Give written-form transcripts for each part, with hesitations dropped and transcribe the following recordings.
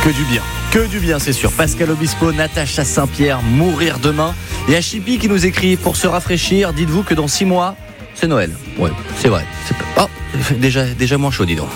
Que du bien, c'est sûr. Pascal Obispo, Natacha Saint-Pierre, mourir demain. Et Hachipi qui nous écrit, pour se rafraîchir, dites-vous que dans 6 mois, c'est Noël. Ouais, c'est vrai. Oh, déjà moins chaud, dis donc.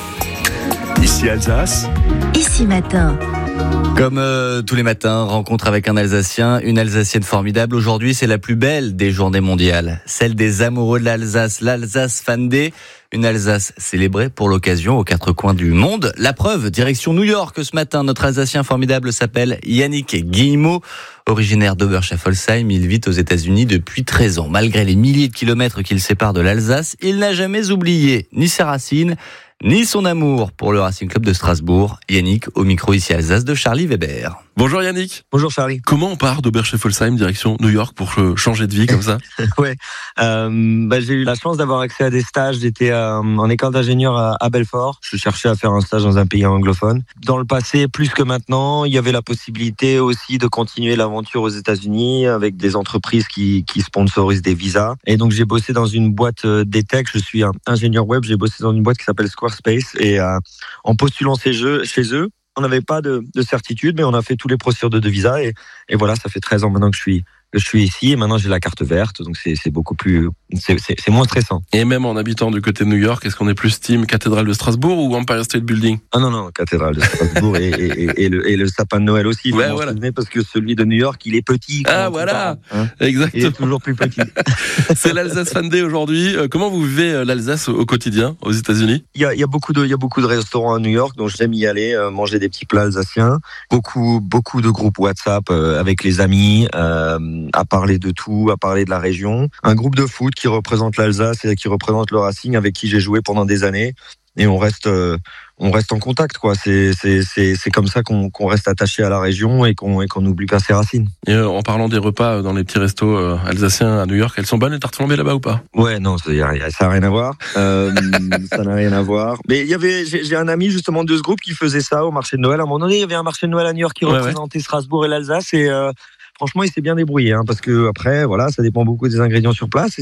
Ici Alsace. Ici Matin. Comme tous les matins, rencontre avec un Alsacien, une Alsacienne formidable. Aujourd'hui, c'est la plus belle des journées mondiales, celle des amoureux de l'Alsace, l'Alsace Fan Day. Une Alsace célébrée pour l'occasion aux 4 coins du monde. La preuve, direction New York ce matin. Notre Alsacien formidable s'appelle Yannick Guillemot. Originaire d'Oberschaffolsheim, il vit aux États-Unis depuis 13 ans. Malgré les milliers de kilomètres qui le séparent de l'Alsace, il n'a jamais oublié ni ses racines, ni son amour pour le Racing Club de Strasbourg. Yannick, au micro ici Alsace de Charlie Weber. Bonjour Yannick. Bonjour Charlie. Comment on part d'Oberschaffolsheim direction New York pour changer de vie comme ça? Ouais, j'ai eu la chance d'avoir accès à des stages. J'étais en école d'ingénieur à Belfort. Je cherchais à faire un stage dans un pays anglophone. Dans le passé, plus que maintenant, il y avait la possibilité aussi de continuer l'aventure aux États-Unis avec des entreprises qui sponsorisent des visas. Et donc j'ai bossé dans une boîte d'e-tech. Je suis un ingénieur web. J'ai bossé dans une boîte qui s'appelle Squarespace. Et en postulant chez eux, on n'avait pas de certitude, mais on a fait tous les procédures de visa et voilà, ça fait 13 ans maintenant que je suis ici et maintenant j'ai la carte verte, donc c'est beaucoup plus, c'est moins stressant. Et même en habitant du côté de New York, est-ce qu'on est plus team cathédrale de Strasbourg ou Empire State Building? Ah non, cathédrale de Strasbourg et le sapin de Noël aussi. Ouais, voilà. Parce que celui de New York, il est petit. Ah voilà, exactement. Il est toujours plus petit. C'est l'Alsace Fan Day aujourd'hui. Comment vous vivez l'Alsace au quotidien aux États-Unis? Il y a beaucoup de restaurants à New York, donc j'aime y aller, manger des petits plats alsaciens. Beaucoup de groupes WhatsApp avec les amis, à parler de tout, à parler de la région. Un groupe de foot qui représente l'Alsace et qui représente le Racing avec qui j'ai joué pendant des années. Et on reste en contact, quoi. C'est comme ça qu'on reste attaché à la région et qu'on n'oublie pas ses racines. Et en parlant des repas dans les petits restos alsaciens à New York, elles sont bonnes les tartes flambées là-bas ou pas? Ouais, non, ça n'a rien à voir. Ça n'a rien à voir. Mais j'ai un ami justement de ce groupe qui faisait ça au marché de Noël. À un moment donné, il y avait un marché de Noël à New York qui représentait Strasbourg et l'Alsace et franchement, il s'est bien débrouillé, parce que après, voilà, ça dépend beaucoup des ingrédients sur place. Et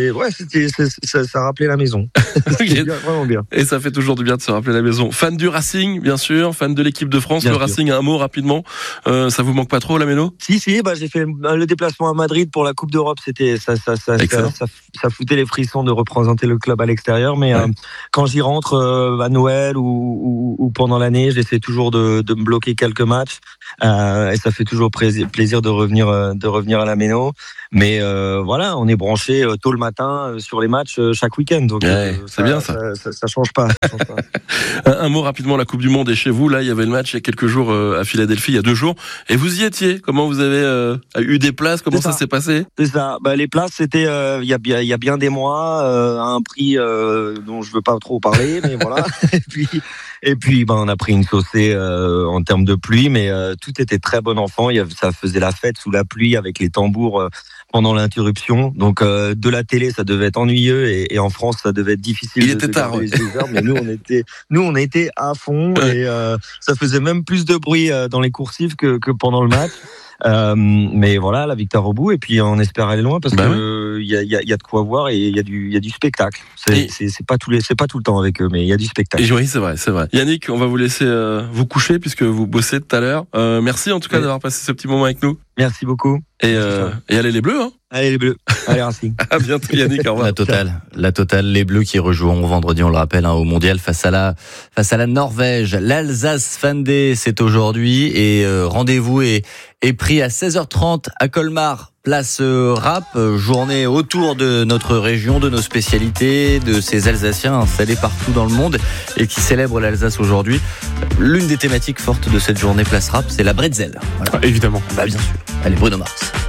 ça rappelait la maison. C'était vraiment bien. Et ça fait toujours du bien de se rappeler la maison. Fan du Racing, bien sûr, fan de l'équipe de France. Bien le sûr. Racing, un mot rapidement. Ça vous manque pas trop, la méno? Si, j'ai fait le déplacement à Madrid pour la Coupe d'Europe. C'était ça foutait les frissons de représenter le club à l'extérieur. Mais quand j'y rentre à Noël ou pendant l'année, j'essaie toujours de me bloquer quelques matchs. Et ça fait toujours plaisir de revenir à la méno, mais voilà, on est branché tôt le matin sur les matchs chaque week-end, donc c'est bien ça change pas. Un mot rapidement, la Coupe du Monde est chez vous. Là, il y avait le match il y a quelques jours à Philadelphie, il y a 2 jours, et vous y étiez. Comment vous avez eu des places? Comment ça s'est passé? C'est ça. Les places, c'était il y a bien des mois à un prix dont je veux pas trop parler, mais voilà. Et puis, on a pris une chaussée en termes de pluie, mais tout était très bon enfant. Ça faisait la fête sous la pluie avec les tambours pendant l'interruption. Donc, de la télé, ça devait être ennuyeux et en France, ça devait être difficile. Il était tard, les yeux ouverts, mais nous, on était à fond et ça faisait même plus de bruit dans les coursives que pendant le match. Mais voilà, la victoire au bout, et puis on espère aller loin parce que il y a de quoi voir et il y a du spectacle. C'est pas tout le temps avec eux, mais il y a du spectacle. Et oui, c'est vrai. Yannick, on va vous laisser vous coucher puisque vous bossez tout à l'heure. Merci en tout cas d'avoir passé ce petit moment avec nous. Merci beaucoup. Et allez les Bleus, hein. Allez les Bleus. Allez Racing. À bientôt Yannick, au revoir. La totale, les Bleus qui rejoueront vendredi, on le rappelle, au Mondial face à la Norvège. L'Alsace Fan Day, c'est aujourd'hui et rendez-vous est pris à 16h30 à Colmar. Place rap, journée autour de notre région, de nos spécialités, de ces Alsaciens installés partout dans le monde et qui célèbrent l'Alsace aujourd'hui. L'une des thématiques fortes de cette journée Place rap, c'est la bretzel. Voilà. Évidemment. Bien sûr. Allez, Bruno Mars.